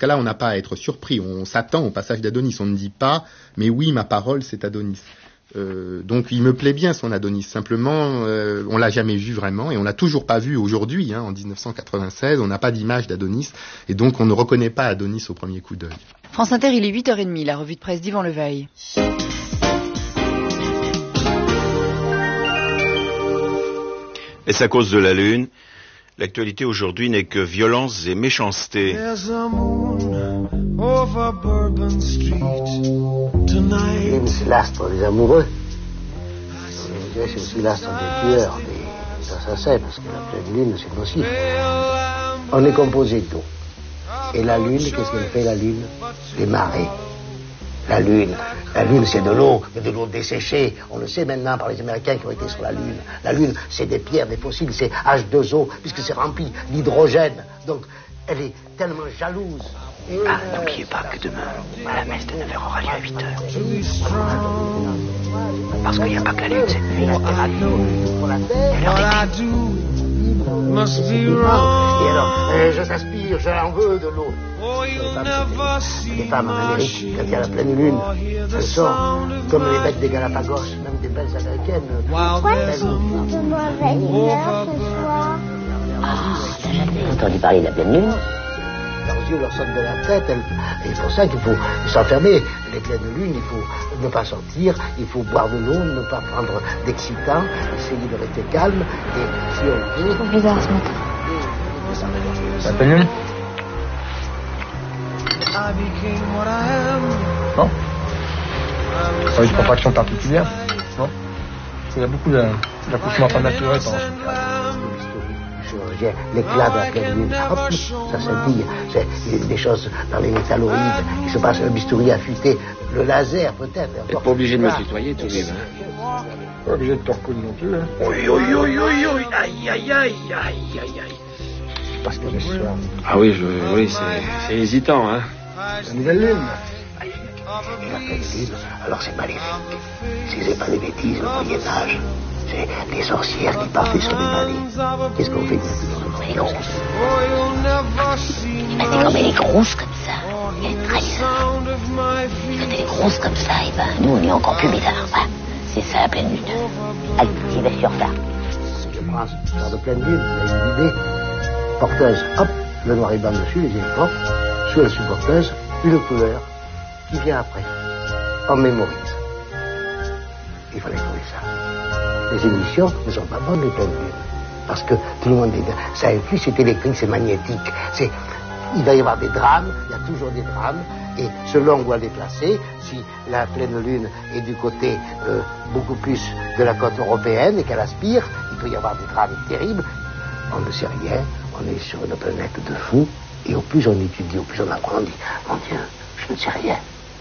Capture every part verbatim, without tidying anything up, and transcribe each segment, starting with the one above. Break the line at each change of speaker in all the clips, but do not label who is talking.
cas-là, on n'a pas à être surpris. On s'attend au passage d'Adonis. On ne dit pas, mais oui, ma parole, c'est Adonis. Euh, donc il me plaît bien son Adonis. Simplement, euh, on l'a jamais vu vraiment, et on l'a toujours pas vu aujourd'hui. Hein, en dix-neuf cent quatre-vingt-seize, on n'a pas d'image d'Adonis, et donc on ne reconnaît pas Adonis au premier coup d'œil.
France Inter, il est huit heures trente, la revue de presse d'Yvan Levaille.
Est-ce à cause de la Lune? L'actualité aujourd'hui n'est que violence et méchanceté.
Lune, c'est l'astre des amoureux. C'est aussi l'astre des tueurs, des assassins, parce que la pleine lune, c'est nocif. On est composé d'eau. Et la lune, qu'est-ce qu'elle fait, la lune? Des marées. La lune, la lune, c'est de l'eau, mais de l'eau desséchée. On le sait maintenant par les Américains qui ont été sur la lune. La lune, c'est des pierres, des fossiles, c'est H deux O, puisque c'est rempli d'hydrogène. Donc, elle est tellement jalouse.
Ah, n'oubliez pas que demain, la messe de neuf heures aura lieu à huit heures. Parce qu'il n'y a pas que la lune cette nuit. Il y a l'heure des nuits.
Et alors, euh, je t'aspire, j'en veux de l'eau. Les femmes en Amérique, quand il y a la pleine lune, elles sont comme les bêtes des Galapagos, même des belles américaines.
Pourquoi tu de mauvaise humeur ce soir?
Ah, t'as jamais entendu parler de la pleine lune?
Leurs yeux leur sortent de la tête, elles... et c'est pour ça qu'il faut s'enfermer. Les pleines lunes, il faut ne pas sortir, il faut boire de l'eau, ne pas prendre d'excitants, essayer de rester calme, et si on peut...
C'est bizarre ce matin.
La pleine lune? Non. Pas une contraction particulière? Non. Il y a beaucoup d'accouchements pas naturels pendant ce cas.
L'éclat de la pleine lune, hop, ça scintille. C'est des choses dans les métalloïdes qui se passent, le bistouri affûté, le laser peut-être.
T'es pas obligé de me tutoyer, tout de même. Hein.
Pas obligé de te reconnaître non plus. Hein.
Oui, oui, oui, oui, oui, aïe, aïe, aïe, aïe, aïe, aïe.
Parce que le soir...
Ah oui, je, oui, c'est hésitant, hein.
La nouvelle lune.
Et la pleine lune, alors c'est maléfique. Si c'est pas des bêtises au Moyen-Âge, c'est les sorcières qui partaient sur les vallées. Qu'est-ce qu'on fait
Elle est grosse. Eh ben, c'est comme elle est grosse comme ça. Elle est trahissante. Quand elle est grosse comme ça, et ben, nous, on est encore plus bizarre. Voilà. C'est ça la pleine lune. Allez, j'y vais sur ça.
Je prends ce genre de pleine lune, vous avez une idée. Porteuse, hop, le noir et blanc dessus, les éléphants. Sous la supporteuse, une couleur qui vient après. On mémorise. Il fallait trouver ça. Les émissions ne sont pas bonnes, les pleines lunes. Parce que tout le monde est... Ça influe, c'est électrique, c'est magnétique. C'est... Il va y avoir des drames, il y a toujours des drames. Et selon où elle est placée, si la pleine lune est du côté euh, beaucoup plus de la côte européenne et qu'elle aspire, il peut y avoir des drames terribles. On ne sait rien, on est sur une planète de fous. Et au plus on étudie, au plus on apprend, on dit, mon Dieu, je ne sais rien.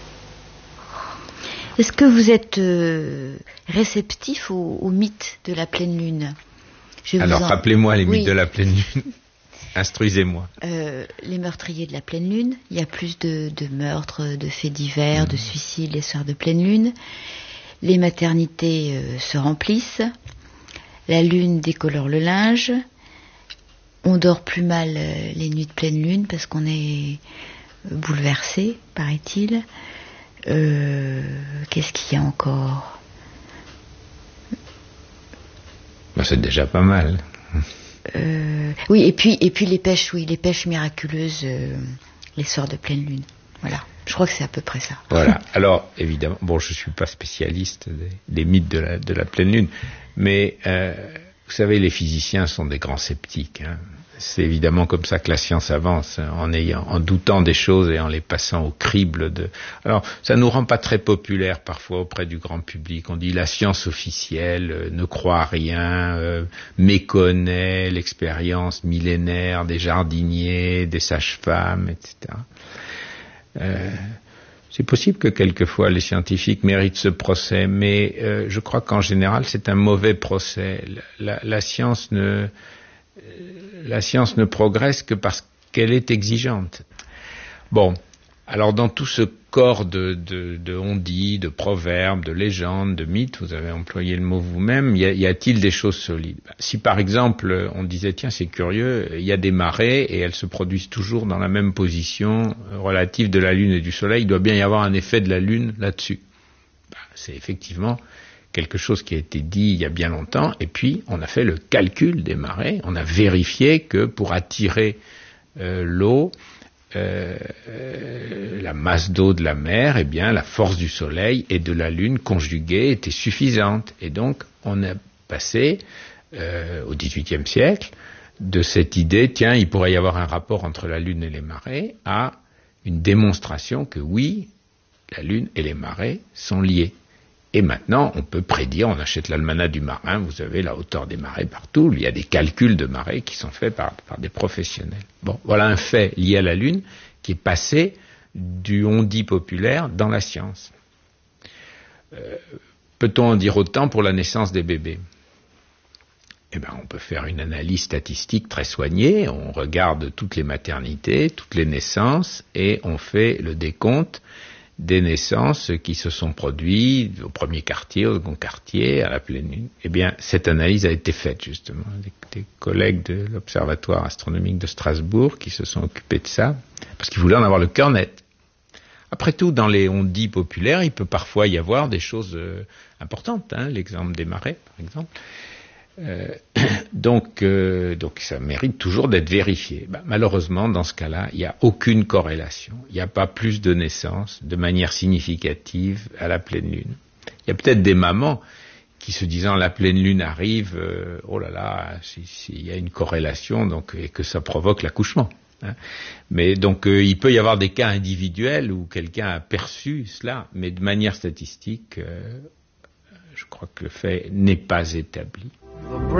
Est-ce que vous êtes euh, réceptif au, au mythe de la pleine lune? Je
Alors, en... rappelez-moi les mythes
oui.
de la pleine lune. Instruisez-moi.
Euh, les meurtriers de la pleine lune. Il y a plus de, de meurtres, de faits divers, mmh. de suicides les soirs de pleine lune. Les maternités euh, se remplissent. La lune décolore le linge. On dort plus mal euh, les nuits de pleine lune parce qu'on est euh, bouleversé, paraît-il. Euh, qu'est-ce qu'il y a encore?
Ben, c'est déjà pas mal.
Euh, oui, et puis, et puis les pêches, oui, les pêches miraculeuses, euh, les soirs de pleine lune. Voilà. Je crois que c'est à peu près ça.
Voilà. Alors, évidemment, bon, je suis pas spécialiste des, des mythes de la, de la pleine lune, mais euh, vous savez, les physiciens sont des grands sceptiques. Hein. C'est évidemment comme ça que la science avance, en ayant, en doutant des choses et en les passant au crible de... Alors, ça nous rend pas très populaires parfois auprès du grand public. On dit la science officielle euh, ne croit à rien, euh, méconnaît l'expérience millénaire des jardiniers, des sages-femmes, et cetera. Euh, c'est possible que quelquefois les scientifiques méritent ce procès, mais euh, je crois qu'en général c'est un mauvais procès. La, la science ne... La science ne progresse que parce qu'elle est exigeante. Bon, Alors dans tout ce corps de, de, de on-dit, de proverbes, de légendes, de mythes, vous avez employé le mot vous-même, y, a, y a-t-il des choses solides? Si par exemple on disait tiens c'est curieux, il y a des marées et elles se produisent toujours dans la même position relative de la Lune et du Soleil, il doit bien y avoir un effet de la Lune là-dessus. Ben, c'est effectivement quelque chose qui a été dit il y a bien longtemps, et puis on a fait le calcul des marées, on a vérifié que pour attirer euh, l'eau, Euh, euh, la masse d'eau de la mer, eh bien, la force du soleil et de la lune conjuguée était suffisante. Et donc, on a passé, euh, au dix-huitième siècle, de cette idée, tiens, il pourrait y avoir un rapport entre la lune et les marées, à une démonstration que oui, la lune et les marées sont liées. Et maintenant, on peut prédire, on achète l'almanach du marin, vous avez la hauteur des marées partout, il y a des calculs de marées qui sont faits par, par des professionnels. Bon, voilà un fait lié à la Lune qui est passé du on-dit populaire dans la science. Euh, peut-on en dire autant pour la naissance des bébés? Eh ben, on peut faire une analyse statistique très soignée, on regarde toutes les maternités, toutes les naissances, et on fait le décompte des naissances qui se sont produites au premier quartier, au second quartier, à la pleine lune. Eh bien, cette analyse a été faite, justement. Des, des collègues de l'Observatoire astronomique de Strasbourg qui se sont occupés de ça, parce qu'ils voulaient en avoir le cœur net. Après tout, dans les on-dit populaires, il peut parfois y avoir des choses euh, importantes, hein, l'exemple des marées, par exemple. Euh, donc, euh, donc ça mérite toujours d'être vérifié. Ben, malheureusement, dans ce cas-là, il n'y a aucune corrélation. Il n'y a pas plus de naissances de manière significative à la pleine lune. Il y a peut-être des mamans qui, se disant la pleine lune arrive, euh, oh là là, si, si, il y a une corrélation, donc et que ça provoque l'accouchement. Hein. Mais donc euh, il peut y avoir des cas individuels où quelqu'un a perçu cela, mais de manière statistique, euh, je crois que le fait n'est pas établi.